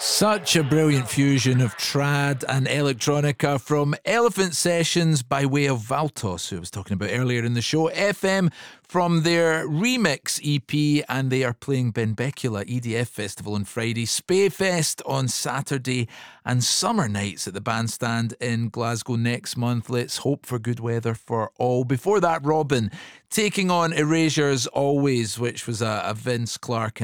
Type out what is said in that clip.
Such a brilliant fusion of trad and electronica from Elephant Sessions by way of Valtos, who I was talking about earlier in the show, FM from their remix EP, and they are playing Benbecula EDF Festival on Friday, Spayfest on Saturday, and Summer Nights at the Bandstand in Glasgow next month. Let's hope for good weather for all. Before that, Robin taking on Erasures Always, which was a Vince Clarke